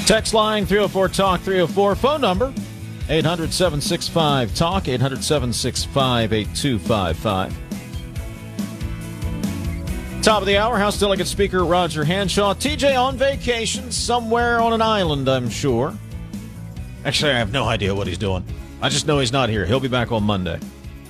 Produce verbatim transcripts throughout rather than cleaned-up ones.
Text line three oh four talk three oh four. Phone number eight hundred, seven six five, talk, eight hundred, seven six five, eight two five five. Top of the hour, House Delegate Speaker Roger Hanshaw. T J on vacation somewhere on an island, I'm sure. Actually, I have no idea what he's doing. I just know he's not here. He'll be back on Monday.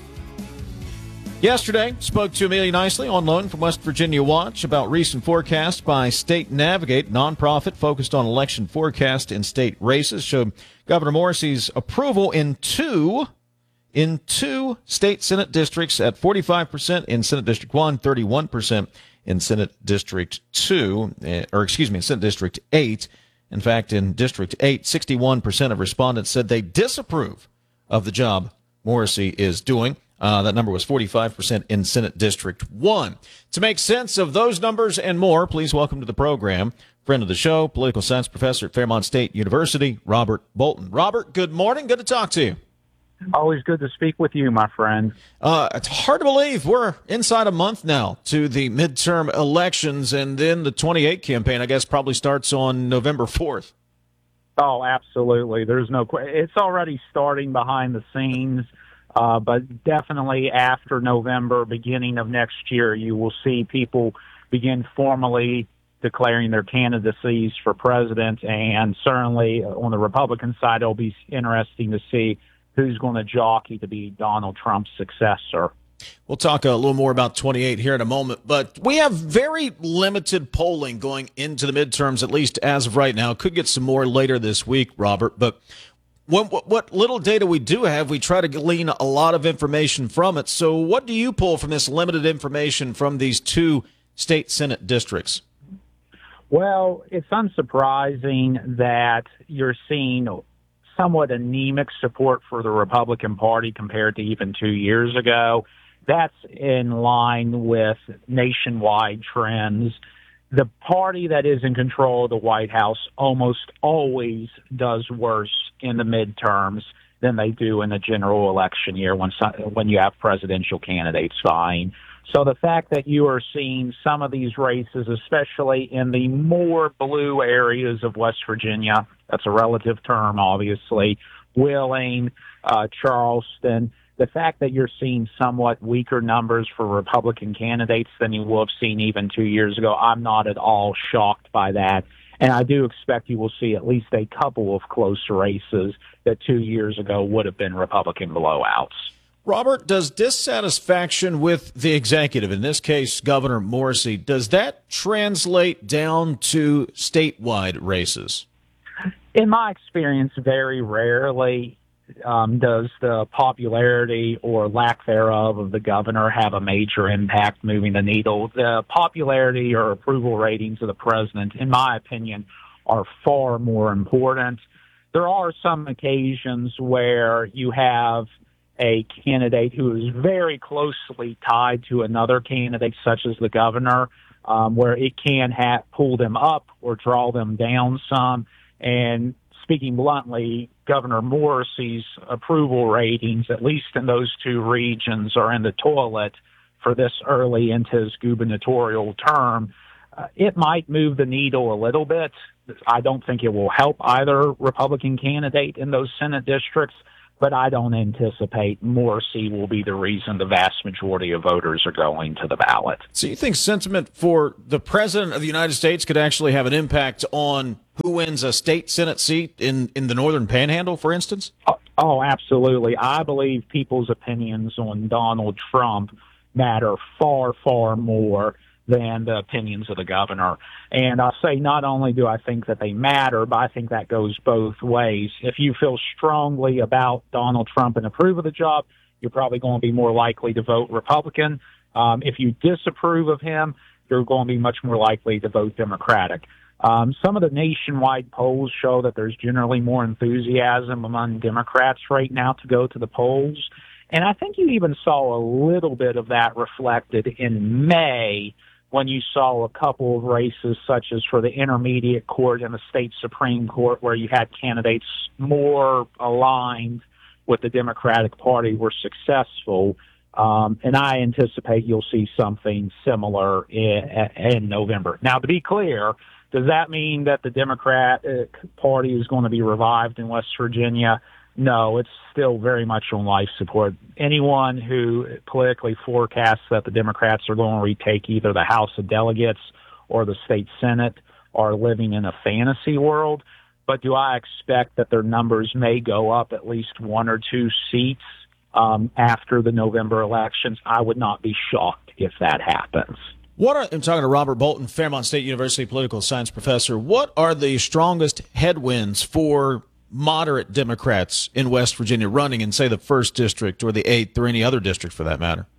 Yesterday, spoke to Amelia Nicely on loan from West Virginia Watch about recent forecasts by State Navigate, nonprofit focused on election forecast in state races, showed Governor Morrissey's approval in two in two state Senate districts at forty-five percent in Senate District one, thirty-one percent in Senate District two, or excuse me, in Senate District eight. In fact, in District eight, sixty-one percent of respondents said they disapprove of the job Morrissey is doing. Uh, that number was forty-five percent in Senate District one. To make sense of those numbers and more, please welcome to the program, friend of the show, political science professor at Fairmont State University, Robert Bolton. Robert, good morning. Good to talk to you. Always good to speak with you, my friend. Uh, it's hard to believe we're inside a month now to the midterm elections, and then the twenty-eight campaign, I guess, probably starts on November fourth. Oh, absolutely. There's no question. It's already starting behind the scenes. Uh, but definitely after November, beginning of next year, you will see people begin formally declaring their candidacies for president. And certainly on the Republican side, it'll be interesting to see who's going to jockey to be Donald Trump's successor. We'll talk a little more about twenty-eight here in a moment, but we have very limited polling going into the midterms, at least as of right now. Could get some more later this week, Robert, but What, what, what little data we do have, we try to glean a lot of information from it. So what do you pull from this limited information from these two state Senate districts? Well, it's unsurprising that you're seeing somewhat anemic support for the Republican Party compared to even two years ago. That's in line with nationwide trends. The party that is in control of the White House almost always does worse in the midterms than they do in the general election year when when you have presidential candidates vying. So the fact that you are seeing some of these races, especially in the more blue areas of West Virginia, that's a relative term, obviously, Wheeling, uh, Charleston, the fact that you're seeing somewhat weaker numbers for Republican candidates than you will have seen even two years ago, I'm not at all shocked by that. And I do expect you will see at least a couple of close races that two years ago would have been Republican blowouts. Robert, does dissatisfaction with the executive, in this case Governor Morrissey, does that translate down to statewide races? In my experience, very rarely. Um, does the popularity or lack thereof of the governor have a major impact moving the needle? The popularity or approval ratings of the president, in my opinion, are far more important. There are some occasions where you have a candidate who is very closely tied to another candidate, such as the governor, um, where it can ha- pull them up or draw them down some. And speaking bluntly, Governor Morrissey's approval ratings, at least in those two regions, are in the toilet for this early into his gubernatorial term. Uh, it might move the needle a little bit. I don't think it will help either Republican candidate in those Senate districts, but I don't anticipate Morrissey will be the reason the vast majority of voters are going to the ballot. So you think sentiment for the president of the United States could actually have an impact on who wins a state Senate seat in, in the Northern Panhandle, for instance? Oh, oh, absolutely. I believe people's opinions on Donald Trump matter far, far more than the opinions of the governor. And I say not only do I think that they matter, but I think that goes both ways. If you feel strongly about Donald Trump and approve of the job, you're probably going to be more likely to vote Republican. Um, if you disapprove of him, you're going to be much more likely to vote Democratic. Um, some of the nationwide polls show that there's generally more enthusiasm among Democrats right now to go to the polls. And I think you even saw a little bit of that reflected in May when you saw a couple of races such as for the intermediate court and the state Supreme Court where you had candidates more aligned with the Democratic Party were successful. Um, and I anticipate you'll see something similar in, in November. Now, to be clear, Does that mean that the Democratic Party is going to be revived in West Virginia? No, it's still very much on life support. Anyone who politically forecasts that the Democrats are going to retake either the House of Delegates or the state Senate are living in a fantasy world. But do I expect that their numbers may go up at least one or two seats um, after the November elections? I would not be shocked if that happens. What are, I'm talking to Robert Bolton, Fairmont State University political science professor. What are the strongest headwinds for moderate Democrats in West Virginia running in, say, the first district or the eighth or any other district for that matter?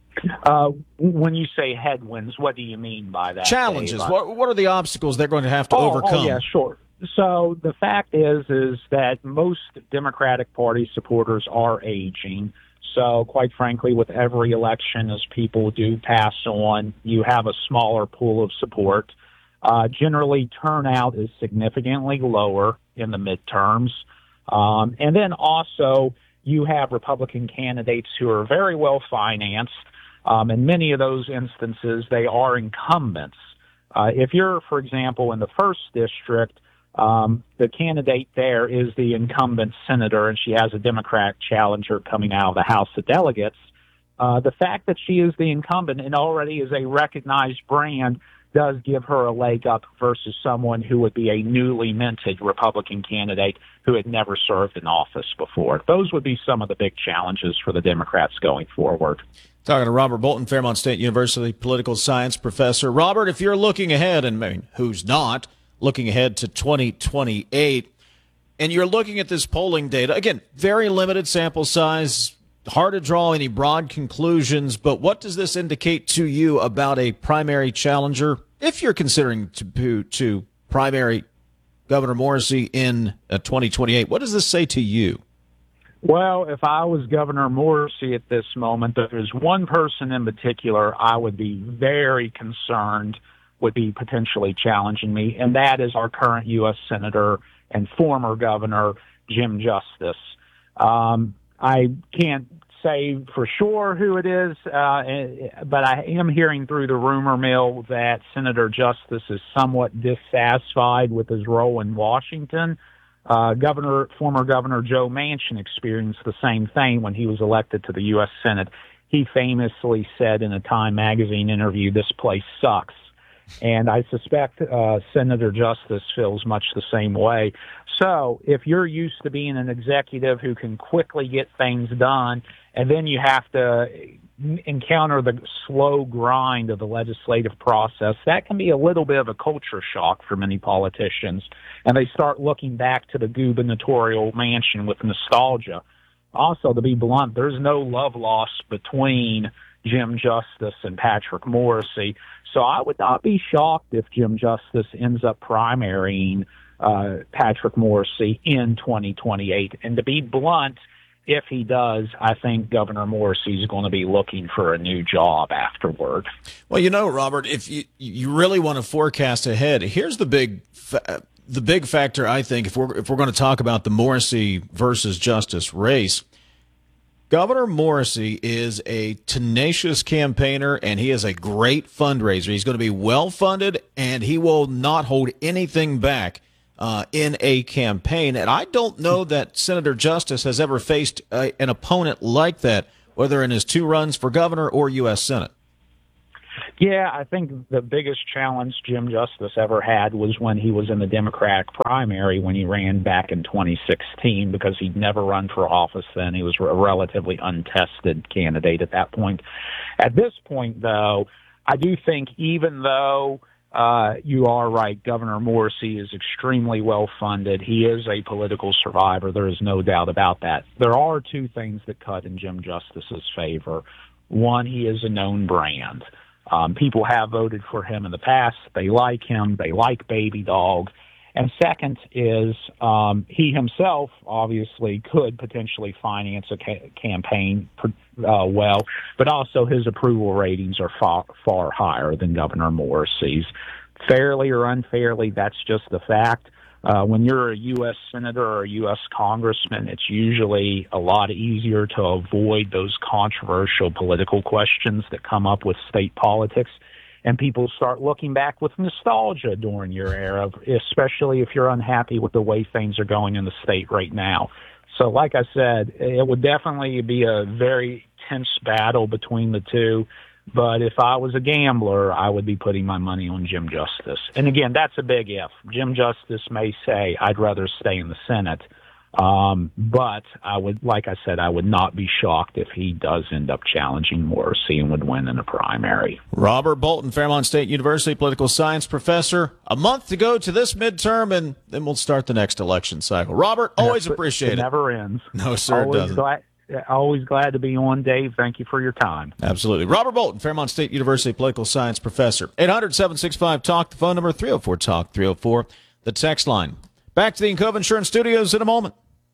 Uh, when you say headwinds, what do you mean by that? Challenges. Dave? What, what are the obstacles they're going to have to oh, overcome? Oh, yeah, sure. So the fact is, is that most Democratic Party supporters are aging. So quite frankly, with every election, as people do pass on, you have a smaller pool of support. Uh, generally, turnout is significantly lower in the midterms. Um, and then also, you have Republican candidates who are very well financed. Um, in many of those instances, they are incumbents. Uh, if you're, for example, in the first district, um, the candidate there is the incumbent senator, and she has a Democrat challenger coming out of the House of Delegates. Uh, the fact that she is the incumbent and already is a recognized brand does give her a leg up versus someone who would be a newly minted Republican candidate who had never served in office before. Those would be some of the big challenges for the Democrats going forward. Talking to Robert Bolton, Fairmont State University political science professor. Robert, if you're looking ahead, and I mean, who's not, looking ahead to twenty twenty-eight, and you're looking at this polling data, again, very limited sample size, hard to draw any broad conclusions, but what does this indicate to you about a primary challenger, if you're considering to, to primary Governor Morrisey in uh, twenty twenty-eight? What does this say to you? Well, if I was Governor Morrisey at this moment, there's one person in particular I would be very concerned would be potentially challenging me, and that is our current U S Senator and former Governor, Jim Justice. Um, I can't say for sure who it is, uh, but I am hearing through the rumor mill that Senator Justice is somewhat dissatisfied with his role in Washington. Uh, Governor, former Governor Joe Manchin experienced the same thing when he was elected to the U S Senate. He famously said in a Time magazine interview, "This place sucks." And I suspect uh, Senator Justice feels much the same way. So if you're used to being an executive who can quickly get things done, and then you have to encounter the slow grind of the legislative process, that can be a little bit of a culture shock for many politicians. And they start looking back to the gubernatorial mansion with nostalgia. Also, to be blunt, there's no love lost between Jim Justice and Patrick Morrisey. So I would not be shocked if Jim Justice ends up primarying uh, Patrick Morrisey in twenty twenty-eight. And to be blunt, if he does, I think Governor Morrisey is going to be looking for a new job afterward. Well, you know, Robert, if you you really want to forecast ahead, here's the big fa- the big factor. I think if we're if we're going to talk about the Morrisey versus Justice race, Governor Morrisey is a tenacious campaigner, and he is a great fundraiser. He's going to be well-funded, and he will not hold anything back uh, in a campaign. And I don't know that Senator Justice has ever faced a, an opponent like that, whether in his two runs for governor or U S Senate. Yeah, I think the biggest challenge Jim Justice ever had was when he was in the Democratic primary when he ran back in twenty sixteen, because he'd never run for office then. He was a relatively untested candidate at that point. At this point, though, I do think even though uh, you are right, Governor Morrisey is extremely well-funded. He is a political survivor. There is no doubt about that. There are two things that cut in Jim Justice's favor. One, he is a known brand. Um, people have voted for him in the past. They like him. They like Baby Dog. And second is um, he himself obviously could potentially finance a ca- campaign uh, well, but also his approval ratings are far, far higher than Governor Morrisey's. Fairly or unfairly, that's just the fact. Uh, when you're a U S Senator or a U S Congressman, it's usually a lot easier to avoid those controversial political questions that come up with state politics. and people start looking back with nostalgia during your era, especially if you're unhappy with the way things are going in the state right now. So like I said, it would definitely be a very tense battle between the two. But if I was a gambler, I would be putting my money on Jim Justice. And again, that's a big if. Jim Justice may say, I'd rather stay in the Senate. Um, but I would, like I said, I would not be shocked if he does end up challenging Morrissey and would win in the primary. Robert Bolton, Fairmont State University political science professor. A month to go to this midterm, and then we'll start the next election cycle. Robert, always Yes, appreciate it. it. It never ends. No, sir, always it doesn't. Glad, always glad to be on, Dave. Thank you for your time. Absolutely. Robert Bolton, Fairmont State University political science professor. eight hundred, seven six five, talk, the phone number, three oh four, talk, three oh four, the text line. Back to the Encova Insurance Studios in a moment.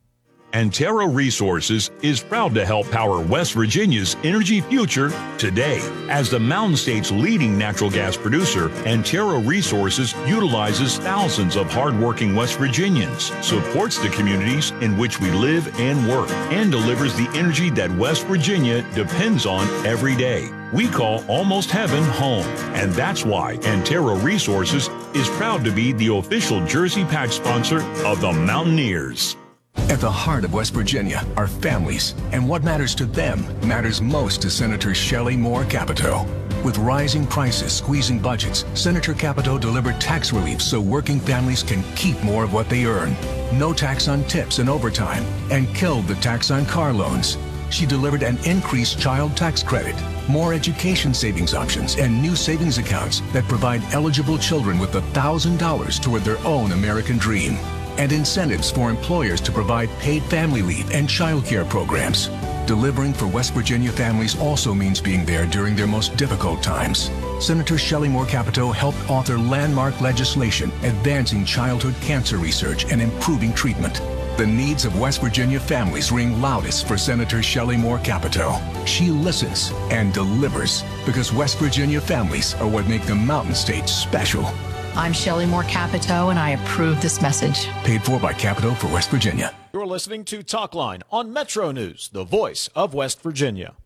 Antero Resources is proud to help power West Virginia's energy future today. As the Mountain State's leading natural gas producer, Antero Resources utilizes thousands of hardworking West Virginians, supports the communities in which we live and work, and delivers the energy that West Virginia depends on every day. We call Almost Heaven home, and that's why Antero Resources is proud to be the official Jersey Patch sponsor of the Mountaineers. At the heart of West Virginia are families, and what matters to them matters most to Senator Shelley Moore Capito. With rising prices squeezing budgets, Senator Capito delivered tax relief so working families can keep more of what they earn. No tax on tips and overtime, and killed the tax on car loans. She delivered an increased child tax credit, more education savings options, and new savings accounts that provide eligible children with one thousand dollars toward their own American dream, and incentives for employers to provide paid family leave and child care programs. Delivering for West Virginia families also means being there during their most difficult times. Senator Shelley Moore Capito helped author landmark legislation advancing childhood cancer research and improving treatment. The needs of West Virginia families ring loudest for Senator Shelley Moore Capito. She listens and delivers because West Virginia families are what make the Mountain State special. I'm Shelley Moore Capito, and I approve this message. Paid for by Capito for West Virginia. You're listening to Talkline on Metro News, the voice of West Virginia.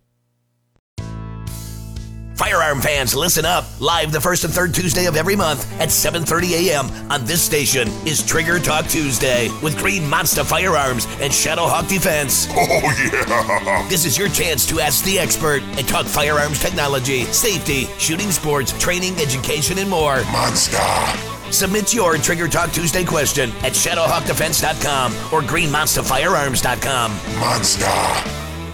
Firearm fans, listen up. Live the first and third Tuesday of every month at seven thirty a.m. on this station is Trigger Talk Tuesday with Green Monster Firearms and Shadowhawk Defense. Oh, yeah! This is your chance to ask the expert and talk firearms technology, safety, shooting sports, training, education, and more. Monster! Submit your Trigger Talk Tuesday question at shadowhawk defense dot com or green monster firearms dot com. Monster!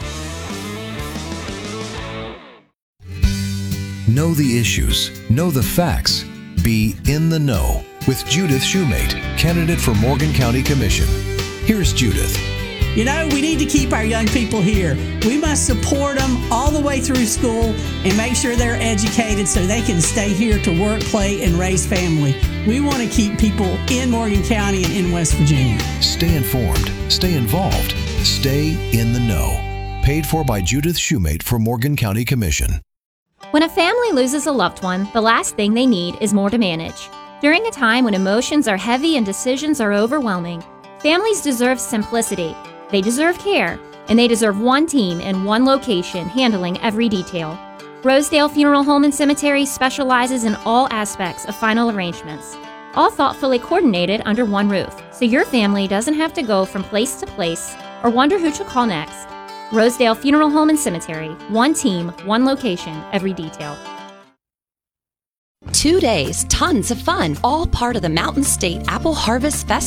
Know the issues, know the facts, be in the know with Judith Shoemate, candidate for Morgan County Commission. Here's Judith. You know, we need to keep our young people here. We must support them all the way through school and make sure they're educated so they can stay here to work, play, and raise family. We want to keep people in Morgan County and in West Virginia. Stay informed, stay involved, stay in the know. Paid for by Judith Shoemate for Morgan County Commission. When a family loses a loved one, the last thing they need is more to manage. During a time when emotions are heavy and decisions are overwhelming, families deserve simplicity. They deserve care, and they deserve one team in one location handling every detail. Rosedale Funeral Home and Cemetery specializes in all aspects of final arrangements, all thoughtfully coordinated under one roof, so your family doesn't have to go from place to place or wonder who to call next. Rosedale Funeral Home and Cemetery. One team, one location, every detail. Two days, tons of fun, all part of the Mountain State Apple Harvest Festival.